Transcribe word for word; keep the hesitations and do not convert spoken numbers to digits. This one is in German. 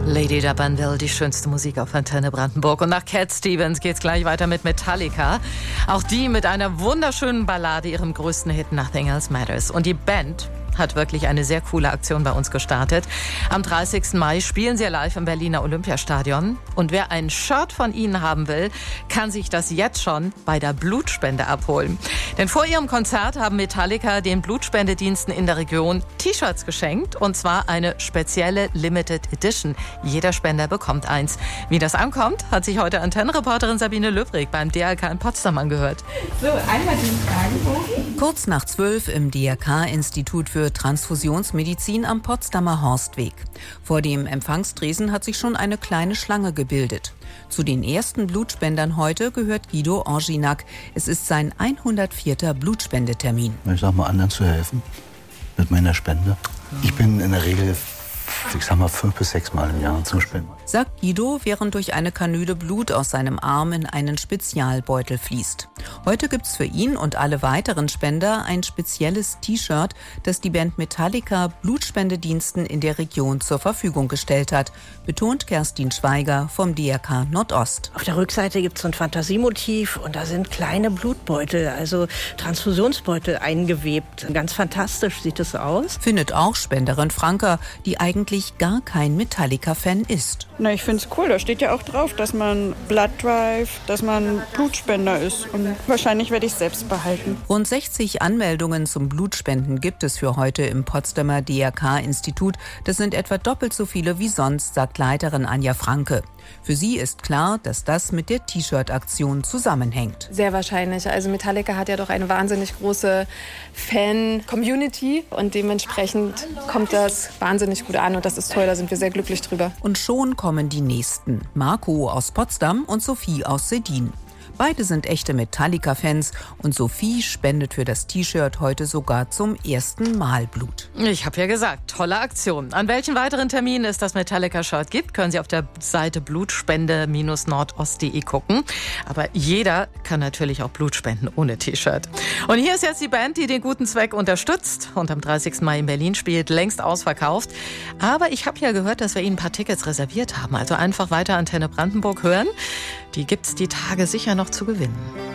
Lady D'Abanville, die schönste Musik auf Antenne Brandenburg. Und nach Cat Stevens geht's gleich weiter mit Metallica. Auch die mit einer wunderschönen Ballade, ihrem größten Hit Nothing Else Matters. Und die Band hat wirklich eine sehr coole Aktion bei uns gestartet. Am dreißigsten Mai spielen sie live im Berliner Olympiastadion. Und wer ein Shirt von ihnen haben will, kann sich das jetzt schon bei der Blutspende abholen. Denn vor ihrem Konzert haben Metallica den Blutspendediensten in der Region T-Shirts geschenkt. Und zwar eine spezielle Limited Edition. Jeder Spender bekommt eins. Wie das ankommt, hat sich heute Antennenreporterin Sabine Löbrig beim D R K in Potsdam angehört. So, einmal den Fragebogen. Kurz nach zwölf im D R K-Institut für Transfusionsmedizin am Potsdamer Horstweg. Vor dem Empfangstresen hat sich schon eine kleine Schlange gebildet. Zu den ersten Blutspendern heute gehört Guido Orginak. Es ist sein hundertvierter Blutspendetermin. Ich sag mal, anderen zu helfen mit meiner Spende. Ich bin in der Regel, ich sag mal, fünf bis sechs Mal im Jahr zum Spenden. Sagt Guido, während durch eine Kanüle Blut aus seinem Arm in einen Spezialbeutel fließt. Heute gibt's für ihn und alle weiteren Spender ein spezielles T-Shirt, das die Band Metallica Blutspendediensten in der Region zur Verfügung gestellt hat, betont Kerstin Schweiger vom D R K Nordost. Auf der Rückseite gibt es so ein Fantasiemotiv und da sind kleine Blutbeutel, also Transfusionsbeutel eingewebt. Ganz fantastisch sieht es aus. Findet auch Spenderin Franka, die eigentlich gar kein Metallica-Fan ist. Na, ich finde es cool. Da steht ja auch drauf, dass man Blood Drive, dass man Blutspender ist. Und wahrscheinlich werde ich es selbst behalten. Rund sechzig Anmeldungen zum Blutspenden gibt es für heute im Potsdamer D R K-Institut. Das sind etwa doppelt so viele wie sonst, sagt Leiterin Anja Franke. Für sie ist klar, dass das mit der T-Shirt-Aktion zusammenhängt. Sehr wahrscheinlich. Also Metallica hat ja doch eine wahnsinnig große Fan-Community und dementsprechend kommt das wahnsinnig gut an und das ist toll, da sind wir sehr glücklich drüber. Und schon kommen die Nächsten. Marco aus Potsdam und Sophie aus Seddin. Beide sind echte Metallica-Fans und Sophie spendet für das T-Shirt heute sogar zum ersten Mal Blut. Ich habe ja gesagt, tolle Aktion. An welchen weiteren Terminen es das Metallica-Shirt gibt, können Sie auf der Seite blutspende nordost punkt de gucken. Aber jeder kann natürlich auch Blut spenden ohne T-Shirt. Und hier ist jetzt die Band, die den guten Zweck unterstützt und am dreißigsten Mai in Berlin spielt, längst ausverkauft. Aber ich habe ja gehört, dass wir Ihnen ein paar Tickets reserviert haben. Also einfach weiter Antenne Brandenburg hören. Die gibt's die Tage sicher noch zu gewinnen.